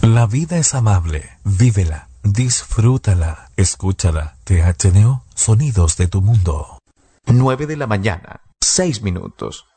La vida es amable. Vívela. Disfrútala. Escúchala. THNO, sonidos de tu mundo. 9 de la mañana, 6 minutos.